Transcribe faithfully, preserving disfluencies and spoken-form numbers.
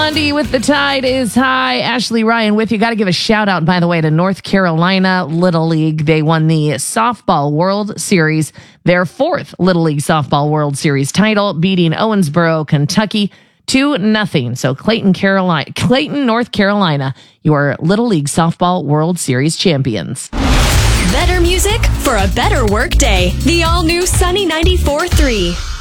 Blondie with The Tide is High. Ashley Ryan with you. Got to give a shout out, by the way, to North Carolina Little League. They won the Softball World Series, their fourth Little League Softball World Series title, beating Owensboro, Kentucky, two nothing. So Clayton, Carolina, Clayton, North Carolina, your Little League Softball World Series champions. Better music for a better work day. The all-new Sunny ninety-four point three.